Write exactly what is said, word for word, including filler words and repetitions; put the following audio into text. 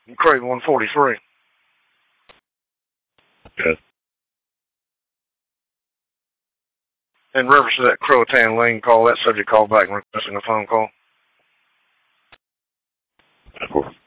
Craig one forty-three. Yes. In reference to that Croatan Lane call, that subject called back and requesting a phone call. Of course.